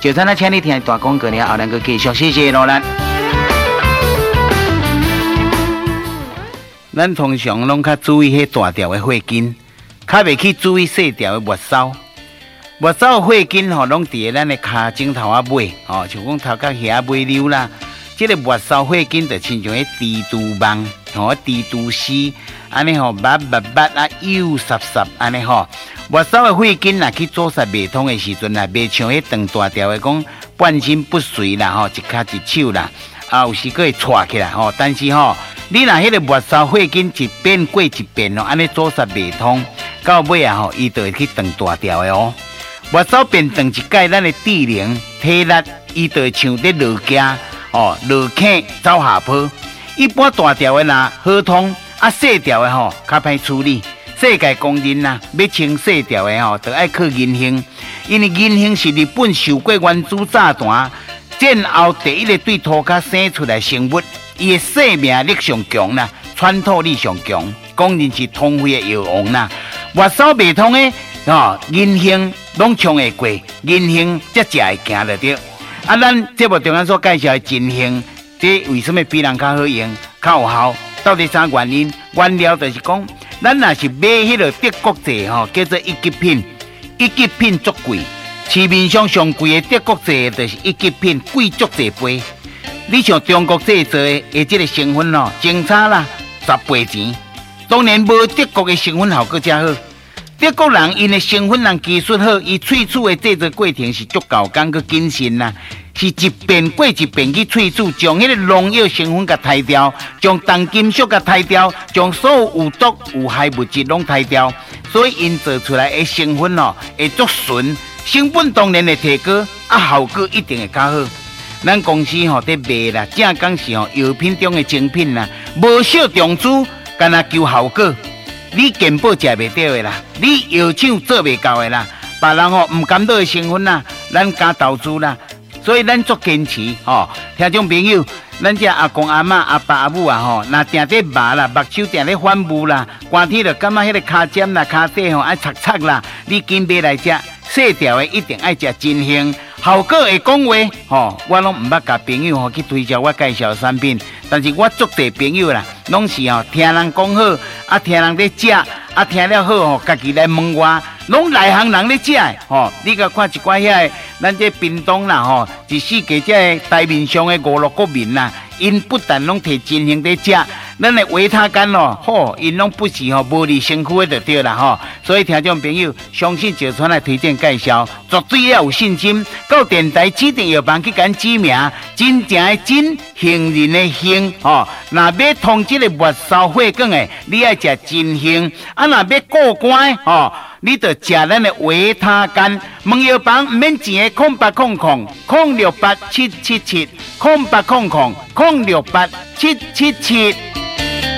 就咱啊，请你听大广告了，后咱个继续，谢谢罗兰。咱通常拢较注意迄大条的血筋，较袂去注意细条的末梢。末梢的血筋吼，拢伫咱的骹颈头啊尾，哦，像讲头壳遐尾溜啦。这个末梢血筋就亲像迄蜘蛛网，吼，蜘蛛丝，安尼吼，密啊，幼湿安尼吼。末梢的血筋若去阻塞袂通的时阵啊，袂像迄长大条的讲半身不遂啦，吼，一骹一手啦，啊，有时佫会岔起来吼。但是吼，你若迄个末梢血筋一遍过一遍哦，安尼阻塞袂通，到尾啊吼，伊就会去长大条的哦。末梢变长一界，咱的智能体力，伊就会像在落架。哦，落坎走下坡，一般大条的呐好通，啊细条的吼较歹处理。世界公认呐，要清细条的吼，就爱靠银杏，因为银杏是日本受过原子炸弹战后第一个对土骹生出来生物，伊的生命力上强啦，穿透力上强，公认是通肺的药王啦。末梢袂通的哦，银杏拢冲会过，银杏才食会行得着。啊，咱节目中间所介绍的金杏，这为什么比人较好用、较有效？到底啥原因？原料就是讲，咱若是买迄个德国製吼，叫做一级品，一级品足贵。市面上上贵的德国製就是一级品，贵足侪倍。你像中国製做的这个成分哦，精差啦10倍钱，当然无德国的成分效果遮好。德国人因的成分人技术好，伊萃取的制作过程是足够讲佮谨慎啦，是一遍过一遍去萃取，将迄个农药成分甲汰掉，将重金属甲汰掉，将所有有毒有害物质拢汰掉，所以因做出来的成分哦会足纯，成本当然会提高，啊效果一定会较好。咱公司吼在卖啦，正讲是吼药品中的精品啦，无小重注，干那求效果。你健保食袂到的啦，你药厂做袂到的啦，别人吼唔甘到的成分啦，咱加投资啦，所以咱足坚持吼。听众朋友，咱这阿公阿嬷、阿爸阿母啊吼，若定在麻啦，目睭定在反目啦，寒天就感觉迄个骹尖啦、骹底吼爱擦擦啦，你紧买来食，细条的一定爱食金杏。效果会讲话吼，我拢唔捌甲朋友吼去推销我介绍产品，但是我足侪朋友啦，拢是吼听人讲好，啊听人咧食，啊听了好吼，家己来问我，拢内行人咧食的吼。你甲看一寡遐个，咱这屏东啦吼，一世界这台面上的5、6国民啦，因不但拢摕真诚咧食，咱的维他干咯，吼，因拢不是吼无利身躯的就对啦吼。所以听众朋友，相信石川来推荐介绍，绝对要有信心。到电台指定药房去甲指名，真正的真，杏仁的杏吼。若要通这个末梢血管的，你爱食真杏；啊，若要过关吼，你就食咱的维他干。问药房唔免钱的，0800-068-777，0800-068-777。